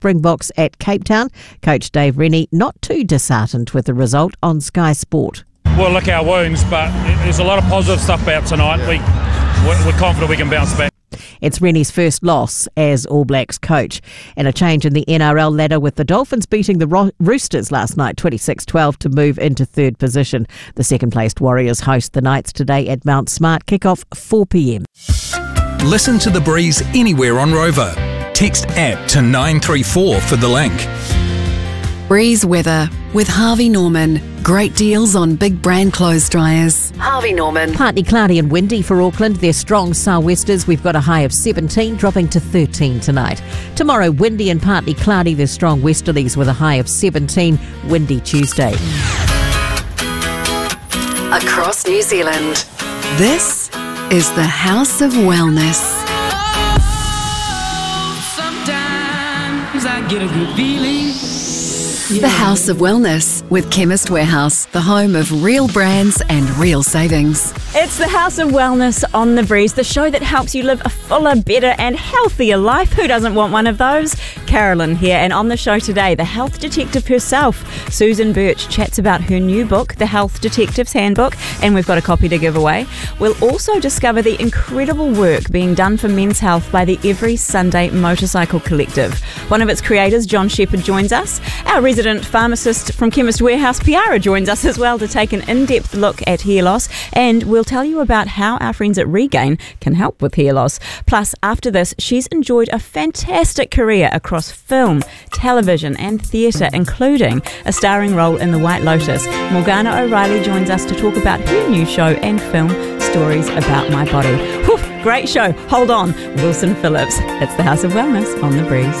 Springboks at Cape Town. Coach Dave Rennie not too disheartened with the result on Sky Sport. We'll lick our wounds, but there's a lot of positive stuff about tonight. We're confident we can bounce back. It's Rennie's first loss as All Blacks coach. And a change in the NRL ladder with the Dolphins beating the Roosters last night 26-12 to move into third position. The second-placed Warriors host the Knights today at Mount Smart. Kick-off 4 p.m. Listen to The Breeze anywhere on Rover. Text app to 934 for the link. Breeze weather with Harvey Norman. Great deals on big brand clothes dryers. Harvey Norman. Partly cloudy and windy for Auckland. They're strong sou'westers. We've got a high of 17, dropping to 13 tonight. Tomorrow, windy and partly cloudy. There's strong westerlies with a high of 17. Windy Tuesday. Across New Zealand, this is the House of Wellness. Sometimes I get a good feeling. The House of Wellness with Chemist Warehouse, the home of real brands and real savings. It's the House of Wellness on The Breeze, the show that helps you live a fuller, better and healthier life. Who doesn't want one of those? Carolyn here, and on the show today, the health detective herself, Susan Birch, chats about her new book, The Health Detective's Handbook, and we've got a copy to give away. We'll also discover the incredible work being done for men's health by the Every Sunday Motorcycle Collective. One of its creators, John Shepherd, joins us. Our resident pharmacist from Chemist Warehouse, Piara, joins us as well to take an in-depth look at hair loss, and we'll tell you about how our friends at Regain can help with hair loss. Plus, after this, she's enjoyed a fantastic career across film, television and theatre, including a starring role in The White Lotus. Morgana O'Reilly joins us to talk about her new show and film, Stories About My Body. Whew, great show. Hold on. Wilson Phillips. It's the House of Wellness on The Breeze.